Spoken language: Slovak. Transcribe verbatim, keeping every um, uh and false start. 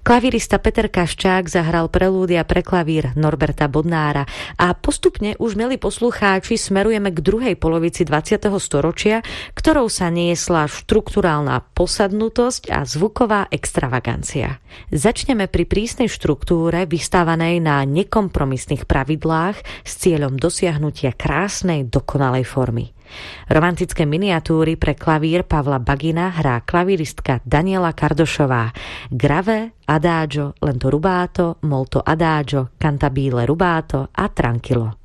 Klavírista Peter Kaščák zahral prelúdia pre klavír Norberta Bodnára a postupne už, milí poslucháči, smerujeme k druhej polovici dvadsiateho storočia, ktorou sa niesla štrukturálna posadnutosť a zvuková extravagancia. Začneme pri prísnej štruktúre vystávanej na nekompromisných pravidlách s cieľom dosiahnutia krásnej, dokonalej formy. Romantické miniatúry pre klavír Pavla Bagina hrá klavíristka Daniela Kardošová. Grave, adagio, lento rubato, molto adagio, cantabile rubato a tranquillo.